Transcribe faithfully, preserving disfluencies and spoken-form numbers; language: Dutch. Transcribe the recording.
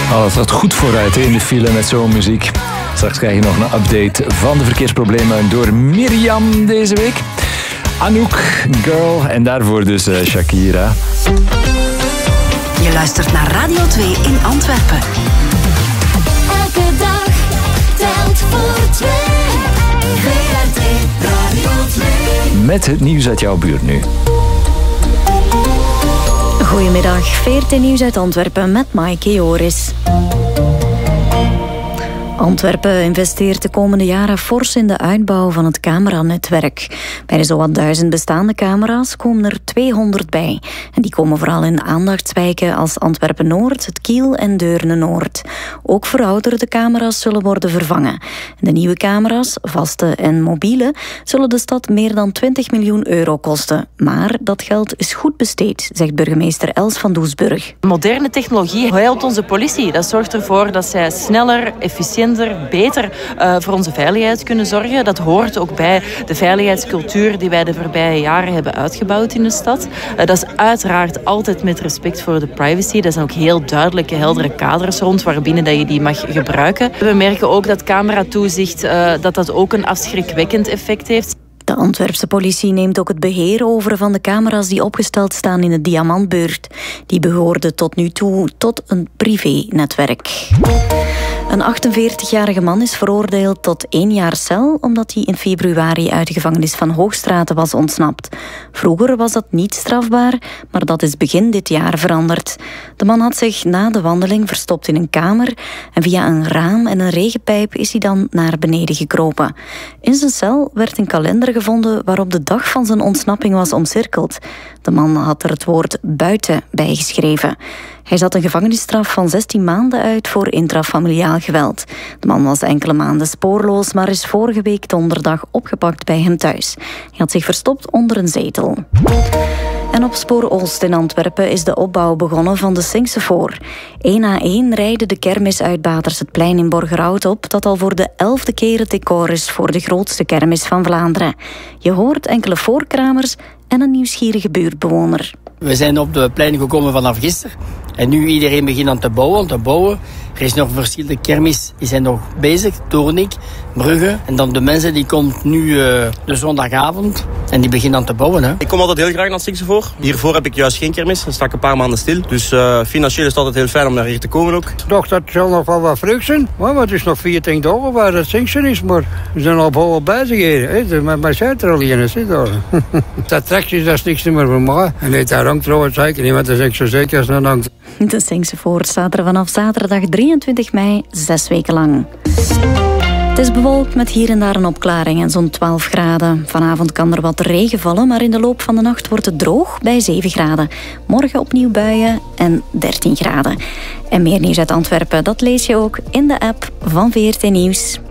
Oh, het gaat goed vooruit in de file met zo'n muziek. Straks krijg je nog een update van de verkeersproblemen door Mirjam deze week. Anouk, Girl en daarvoor dus uh, Shakira. Je luistert naar Radio twee in Antwerpen. Elke dag telt voor twee. V R T Radio twee. Met het nieuws uit jouw buurt nu. Goedemiddag, V R T Nieuws uit Antwerpen met Maaike Joris. Antwerpen investeert de komende jaren fors in de uitbouw van het cameranetwerk. Bij de zowat duizend bestaande camera's komen er tweehonderd bij. En die komen vooral in aandachtswijken als Antwerpen-Noord, het Kiel en Deurne-Noord. Ook verouderde camera's zullen worden vervangen. De nieuwe camera's, vaste en mobiele, zullen de stad meer dan twintig miljoen euro kosten. Maar dat geld is goed besteed, zegt burgemeester Els van Doesburg. Moderne technologie helpt onze politie. Dat zorgt ervoor dat zij sneller, efficiënter, beter uh, voor onze veiligheid kunnen zorgen. Dat hoort ook bij de veiligheidscultuur die wij de voorbije jaren hebben uitgebouwd in de stad. Uh, dat is uiteraard altijd met respect voor de privacy. Dat zijn ook heel duidelijke, heldere kaders rond waarbinnen dat je die mag gebruiken. We merken ook dat cameratoezicht uh, dat dat ook een afschrikwekkend effect heeft. De Antwerpse politie neemt ook het beheer over van de camera's die opgesteld staan in de Diamantbuurt. Die behoorden tot nu toe tot een privé-netwerk. Een achtenveertigjarige man is veroordeeld tot één jaar cel omdat hij in februari uit de gevangenis van Hoogstraten was ontsnapt. Vroeger was dat niet strafbaar, maar dat is begin dit jaar veranderd. De man had zich na de wandeling verstopt in een kamer en via een raam en een regenpijp is hij dan naar beneden gekropen. In zijn cel werd een kalender gevonden waarop de dag van zijn ontsnapping was omcirkeld. De man had er het woord buiten bij geschreven. Hij zat een gevangenisstraf van zestien maanden uit voor intrafamiliaal geweld. De man was enkele maanden spoorloos, maar is vorige week donderdag opgepakt bij hem thuis. Hij had zich verstopt onder een zetel. En op Spoor Oost in Antwerpen is de opbouw begonnen van de Singsefoor. Eén na één rijden de kermisuitbaters het plein in Borgerhout op, dat al voor de elfde keer het decor is voor de grootste kermis van Vlaanderen. Je hoort enkele voorkramers en een nieuwsgierige buurtbewoner. We zijn op de plein gekomen vanaf gisteren. En nu iedereen begint aan te bouwen, aan te bouwen. Er is nog verschillende kermis, die zijn nog bezig. Doornik, Brugge. En dan de mensen die komt nu uh, de zondagavond. En die beginnen aan te bouwen. Hè. Ik kom altijd heel graag naar Singsefoor. Hiervoor heb ik juist geen kermis. Dan sta ik een paar maanden stil. Dus uh, financieel is het altijd heel fijn om naar hier te komen ook. Toch, dat zal nog wel wat vlug zijn. Maar het is nog veertien dagen waar het Singsen is. Maar we zijn al vol bezig hier. Met mijn zijt er al in. Dat trekjes, dat is niks meer voor mij. En nee, daar hangt trouwens zeker niet. Want dat is echt zo zeker als dat hangt. De Singsefoor staat er vanaf zaterdag drieëntwintig mei, zes weken lang. Het is bewolkt met hier en daar een opklaring en zo'n twaalf graden. Vanavond kan er wat regen vallen, maar in de loop van de nacht wordt het droog bij zeven graden. Morgen opnieuw buien en dertien graden. En meer nieuws uit Antwerpen, dat lees je ook in de app van V R T Nieuws.